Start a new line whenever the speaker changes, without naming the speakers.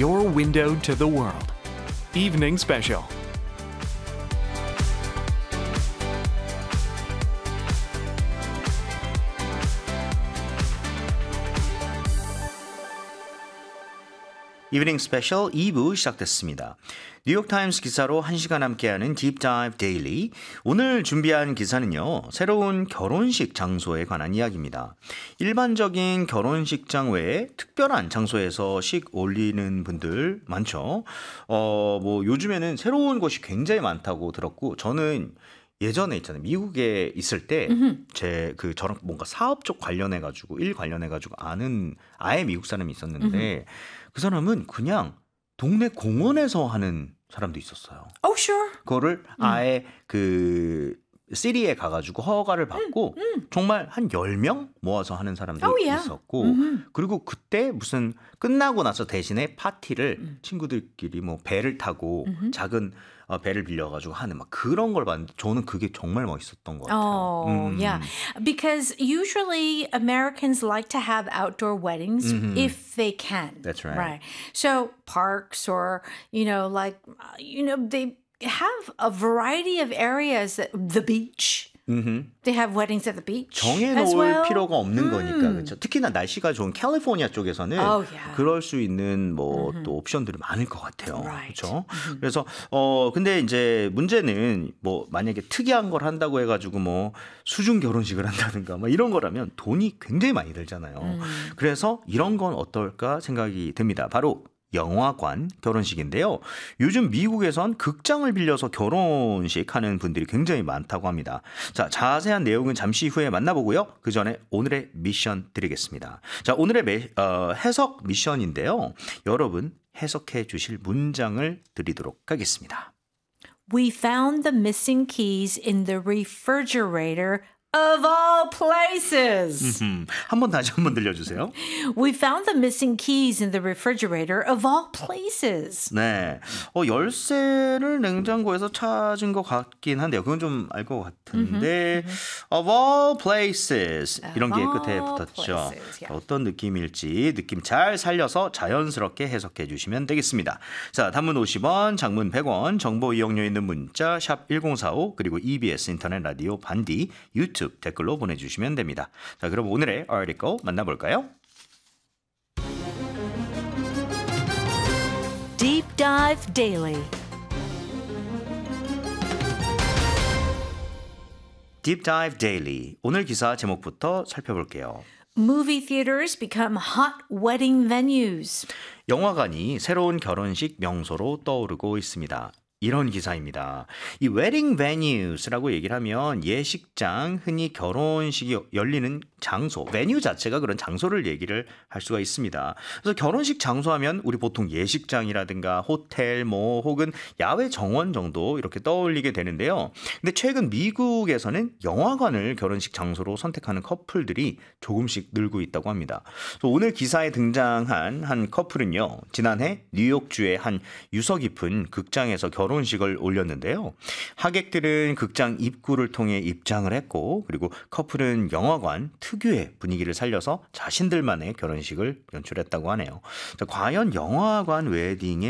your window to the world. Evening Special.
이브닝 스페셜 2부 시작됐습니다. 뉴욕타임스 기사로 1시간 함께하는 딥다이브 데일리. 오늘 준비한 기사는요, 새로운 결혼식 장소에 관한 이야기입니다. 일반적인 결혼식장 외에 특별한 장소에서 식 올리는 분들 많죠. 요즘에는 새로운 곳이 굉장히 많다고 들었고, 저는 예전에 있잖아요. 미국에 있을 때, 저랑 뭔가 사업 쪽 관련해가지고, 일 관련해가지고 아는 아예 미국 사람이 있었는데, 그 사람은 그냥 동네 공원에서 하는 사람도 있었어요.
Oh, sure.
그거를 아예 그 시리에 가가지고 허가를 받고 정말 한 10명 모아서 하는 사람도 있었고 그리고 그때 무슨 끝나고 나서 대신에 파티를 친구들끼리 뭐 배를 타고 작은 배를 빌려가지고 하는 막 그런 걸 봤는데 저는 그게 정말 멋있었던 것 같아요.
Oh, yeah. Because usually Americans like to have outdoor weddings if they can.
That's right.
Right. So parks or, they have a variety of areas, the beach. They have weddings at the beach
정해놓을
as well.
필요가 없는 거니까 그렇죠. 특히나 날씨가 좋은 캘리포니아 쪽에서는 그럴 수 있는 또 옵션들이 많을 것 같아요.
Right.
그렇죠. 그래서 근데 이제 문제는 뭐 만약에 특이한 걸 한다고 해가지고 뭐 수중 결혼식을 한다든가 뭐 이런 거라면 돈이 굉장히 많이 들잖아요. 그래서 이런 건 어떨까 생각이 듭니다. 바로 영화관 결혼식인데요. 요즘 미국에선 극장을 빌려서 결혼식 하는 분들이 굉장히 많다고 합니다. 자, 자세한 내용은 잠시 후에 만나보고요. 그 전에 오늘의 미션 드리겠습니다. 자, 오늘의 해석 미션인데요. 여러분 해석해 주실 문장을 드리도록 하겠습니다.
We found the missing keys in the refrigerator of all places.
한번 다시 한번 들려주세요.
We found the missing keys in the refrigerator of all places.
네, 열쇠를 냉장고에서 찾은 것 같긴 한데요. 그건 좀 알 것 같은데 of all places 이런 게 끝에 붙었죠.
places, yeah.
어떤 느낌일지 느낌 잘 살려서 자연스럽게 해석해 주시면 되겠습니다. 자, 단문 50원, 장문 100원, 정보 이용료 있는 문자 샵 1045 그리고 EBS 인터넷 라디오 반디 유튜브 댓글로 보내주시면 됩니다. 자, 그럼 오늘의 article 만나볼까요?
Deep Dive Daily.
Deep Dive Daily. 오늘 기사 제목부터 살펴볼게요.
Movie theaters become hot wedding venues.
영화관이 새로운 결혼식 명소로 떠오르고 있습니다. 이런 기사입니다. 이 웨딩 베뉴스라고 얘기를 하면 예식장, 흔히 결혼식이 열리는 장소, 베뉴 자체가 그런 장소를 얘기를 할 수가 있습니다. 그래서 결혼식 장소하면 우리 보통 예식장이라든가 호텔, 혹은 야외 정원 정도 이렇게 떠올리게 되는데요. 근데 최근 미국에서는 영화관을 결혼식 장소로 선택하는 커플들이 조금씩 늘고 있다고 합니다. 오늘 기사에 등장한 한 커플은요, 지난해 뉴욕주의 한 유서 깊은 극장에서 결혼식을 올렸는데요. 하객들은 극장 입구를 통해 입장을 했고, 그리고 커플은 영화관 특유의 분위기를 살려서 자신들만의 결혼식을 연출했다고 하네요. 자, 과연 영화관 웨딩의